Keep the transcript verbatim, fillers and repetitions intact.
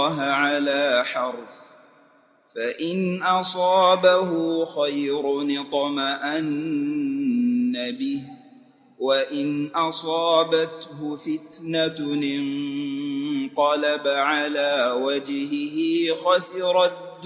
الله على حرف فإن أصابه خير اطمأن به وإن أصابته فتنة انقلب على وجهه خسر